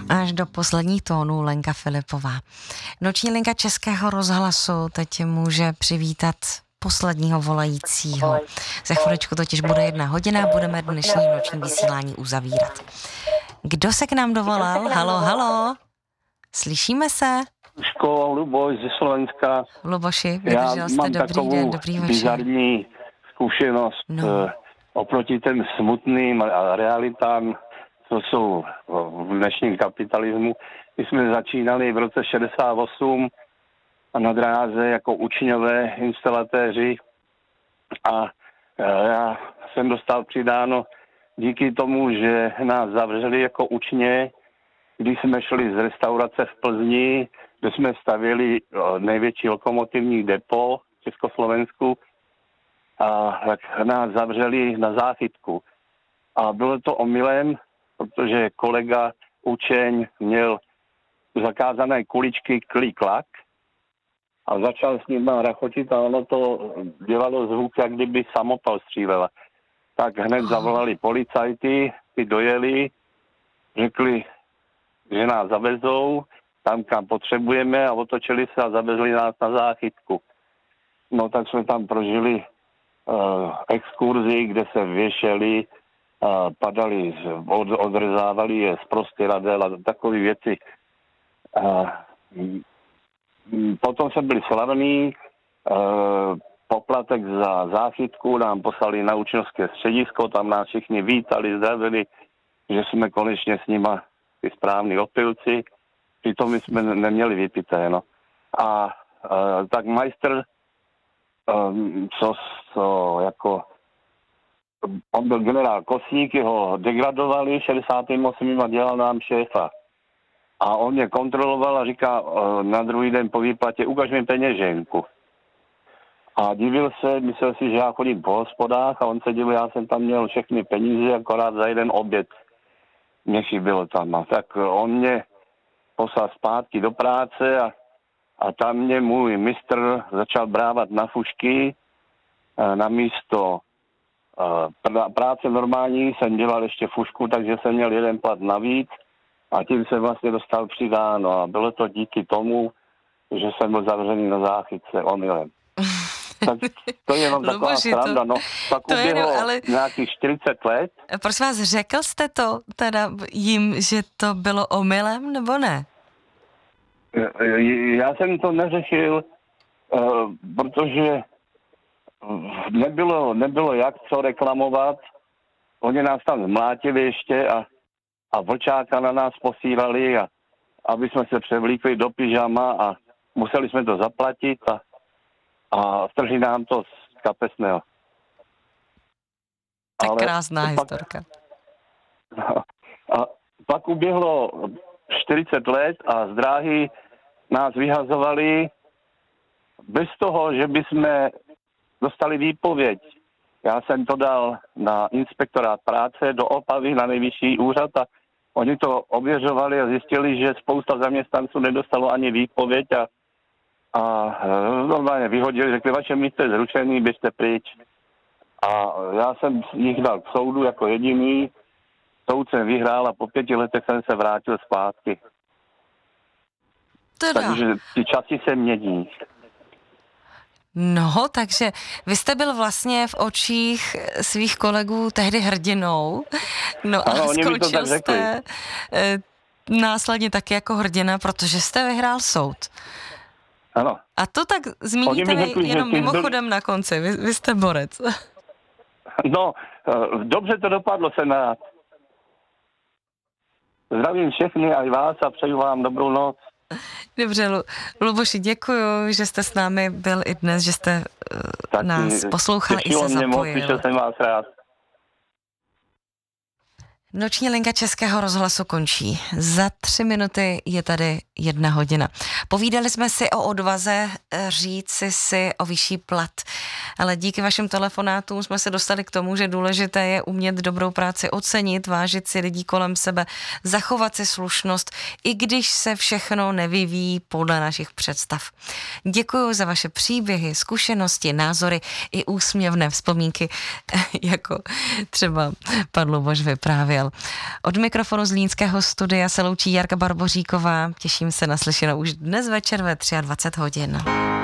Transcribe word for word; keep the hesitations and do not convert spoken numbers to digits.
Až do posledních tónů Lenka Filipová. Noční linka Českého rozhlasu teď může přivítat posledního volajícího. Za chviličku totiž bude jedna hodina, budeme dnešní noční vysílání uzavírat. Kdo se k nám dovolal? Halo, halo. Slyšíme se? Škola Luboš ze Slovenska. Luboši, vydržel jste, dobrý den, dobrý večer. Bizarní zkušenost no. eh, oproti těm smutným realitám, co jsou v dnešním kapitalismu. My jsme začínali v roce šedesát osm na dráze jako učňové instalatéři a já jsem dostal přidáno díky tomu, že nás zavřeli jako učně, když jsme šli z restaurace v Plzni, kde jsme stavěli největší lokomotivní depo v Československu, a tak nás zavřeli na záchytku. A bylo to omylem, protože kolega učeň měl zakázané kuličky klik-klak a začal s ním rachotit a ono to dělalo zvuk, jak kdyby samopal střílela. Tak hned zavolali policajty, ty dojeli, řekli, že nás zavezou tam, kam potřebujeme a otočili se a zavezli nás na záchytku. No tak jsme tam prožili uh, exkurzi, kde se věšeli, uh, padali, od, odrezávali je z prostěradel a takové věci. Uh, potom jsme byli slavní, uh, poplatek za záchytku nám poslali na učňovské středisko, tam nás všichni vítali, zdravili, že jsme konečně s nima ty správní opilci, přitom my jsme neměli vypité, no. A uh, tak majster, um, co, co jako, on byl generál Kosník, jeho degradovali v šedesátém osmém a dělal nám šéfa. A on mě kontroloval a říká uh, na druhý den po výplatě, ukaž mi peněženku. A divil se, myslel si, že já chodím po hospodách a on se divil, já jsem tam měl všechny peníze, akorát za jeden oběd mě chybilo tam. A tak on mě poslal zpátky do práce a, a tam mě můj mistr začal brávat na fušky. Na místo pr- práce normální jsem dělal ještě fušku, takže jsem měl jeden plat navíc a tím jsem vlastně dostal přidáno. A bylo to díky tomu, že jsem byl zavřený na záchytce omylem. Tak to je jenom taková Luboši, sranda, no. Pak to uběhlo jenom, ale... nějakých čtyřicet let. Prosím vás, řekl jste to teda jim, že to bylo omylem, nebo ne? Já jsem to neřešil, protože nebylo, nebylo jak co reklamovat. Oni nás tam zmlátili ještě a, a vlčáka na nás posílali, a, aby jsme se převlíkli do pyžama a museli jsme to zaplatit a a strží nám to z kapesného. Tak ale krásná pak, historka. A pak uběhlo čtyřicet let a z dráhy nás vyhazovali bez toho, že bychom dostali výpověď. Já jsem to dal na inspektorát práce do Opavy na nejvyšší úřad a oni to ověřovali a zjistili, že spousta zaměstnanců nedostalo ani výpověď a A normálně vyhodili, řekli, vaše místo je zrušený, běžte pryč. A já jsem jich dal k soudu jako jediný. Soud jsem vyhrál a po pěti letech jsem se vrátil zpátky. Teda. Takže ty časy se mění. No, takže vy jste byl vlastně v očích svých kolegů tehdy hrdinou. No a ano, skončil jste e, následně taky jako hrdina, protože jste vyhrál soud. Ano. A to tak zmíníte řekli, jenom mimochodem byl... na konci, vy, vy jste borec. No, dobře to dopadlo, jsem rád. Zdravím všechny a i vás a přeju vám dobrou noc. Dobře, Lu, Luboši, děkuju, že jste s námi byl i dnes, že jste uh, nás poslouchal i se zapojil. Těšil jsem vás rád. Noční linka Českého rozhlasu končí. Za tři minuty je tady jedna hodina. Povídali jsme si o odvaze říci si o vyšší plat, ale díky vašim telefonátům jsme se dostali k tomu, že důležité je umět dobrou práci ocenit, vážit si lidí kolem sebe, zachovat si slušnost, i když se všechno nevyvíjí podle našich představ. Děkuji za vaše příběhy, zkušenosti, názory i úsměvné vzpomínky, jako třeba pan Luboš vyprávěl. přijel. Od mikrofonu z Zlínského studia se loučí Jarka Barboříková. Těším se na slyšenou už dnes večer ve dvacet tři hodin.